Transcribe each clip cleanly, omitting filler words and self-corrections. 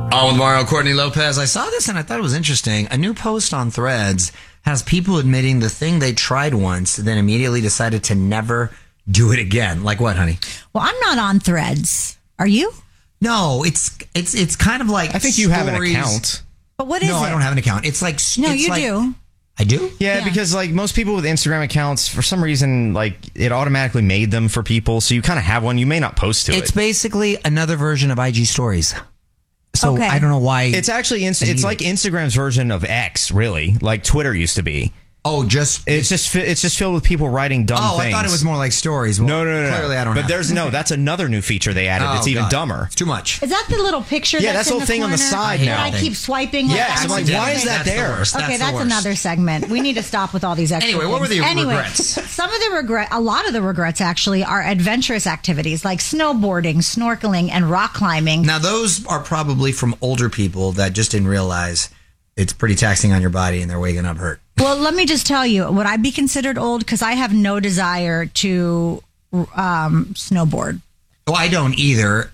On with Mario Courtney Lopez. I saw this and I thought it was interesting. A new post on Threads has people admitting the thing they tried once, then immediately decided to never do it again. Like what, honey? Well, I'm not on Threads. Are you? No, it's kind of like I think you have an account. But what is it? No, I don't have an account. It's like No, it's you like, do. I do? Yeah, because like most people with Instagram accounts, for some reason, like it automatically made them for people. So you kind of have one. You may not post to it. It's basically another version of IG Stories. So Okay. I don't know why. It's actually it's like Instagram's version of X, really, like Twitter used to be. Oh, it's just filled with people writing dumb things. I thought it was more like stories. Well, No. Clearly, I don't. But that's another new feature they added. It's even dumber. It's too much. Is that the little picture? Yeah, that's that's the in whole thing on the corner side now. That I keep swiping. Yes, I'm like, why is that there? Okay, that's another segment. We need to stop with all these extra Anyway, what were the regrets? Some of the a lot of the regrets actually are adventurous activities like snowboarding, snorkeling, and rock climbing. Now, those are probably from older people that just didn't realize it's pretty taxing on your body and they're waking up hurt. Well, let me just tell you, would I be considered old? Because I have no desire to snowboard. Well, I don't either,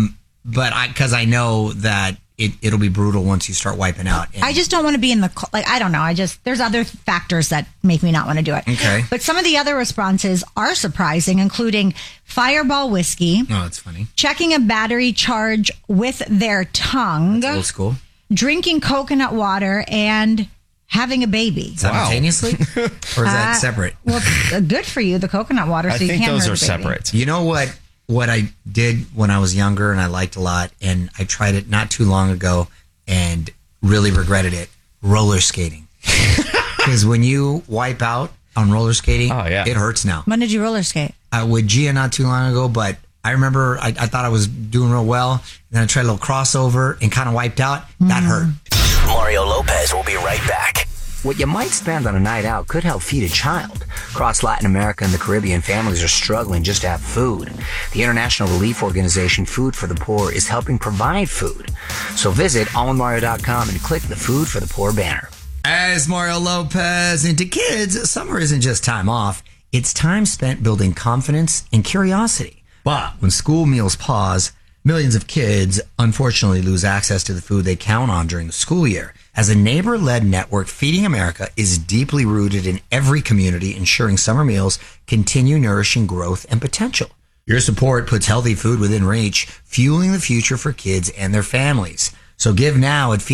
but because I know that it'll be brutal once you start wiping out. I just don't want to be in the, I don't know. There's other factors that make me not want to do it. Okay. But some of the other responses are surprising, including Fireball whiskey. Oh, that's funny. Checking a battery charge with their tongue. That's old school. Drinking coconut water and having a baby. Simultaneously? Or is that separate? Well, good for you, the coconut water. So I think you can those hurt are a baby. separate. You know what I did when I was younger and I liked a lot, and I tried it not too long ago and really regretted it? Roller skating. Because when you wipe out on roller skating, it hurts now. When did you roller skate? With Gia not too long ago, but I remember I thought I was doing real well. Then I tried a little crossover and kind of wiped out. That hurt. Mario Lopez will be right back. What you might spend on a night out could help feed a child. Across Latin America and the Caribbean, families are struggling just to have food. The international relief organization Food for the Poor is helping provide food. So visit allwithmario.com and click the Food for the Poor banner. As Mario Lopez, and to kids, summer isn't just time off. It's time spent building confidence and curiosity. But when school meals pause, millions of kids unfortunately lose access to the food they count on during the school year. As a neighbor-led network, Feeding America is deeply rooted in every community, ensuring summer meals continue nourishing growth and potential. Your support puts healthy food within reach, fueling the future for kids and their families. So give now at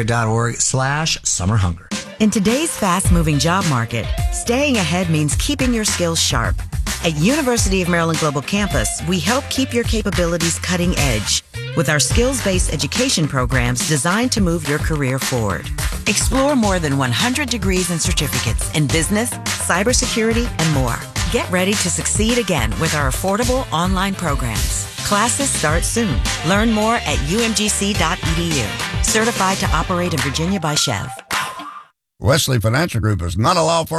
feedingamerica.org/summerhunger. In today's fast-moving job market, staying ahead means keeping your skills sharp. At University of Maryland Global Campus, we help keep your capabilities cutting edge with our skills-based education programs designed to move your career forward. Explore more than 100 degrees and certificates in business, cybersecurity, and more. Get ready to succeed again with our affordable online programs. Classes start soon. Learn more at umgc.edu. Certified to operate in Virginia by Chev. Wesley Financial Group is not a law firm.